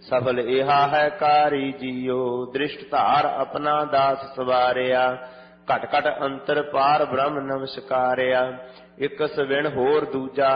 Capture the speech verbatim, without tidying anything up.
ਸਫਲ ਇਹਾ ਹੈ ਕਾਰੀ ਜੀਓ, ਦ੍ਰਿਸ਼ਟ ਧਾਰ ਆਪਣਾ ਦਾਸ ਸਵਾਰਿਆ। ਘਟ ਘਟ ਅੰਤਰ ਪਾਰ ਬ੍ਰਹਮ ਨਮਸਕਾਰਿਆ, ਇਕ ਸਵਿਣ ਹੋਰ ਦੂਜਾ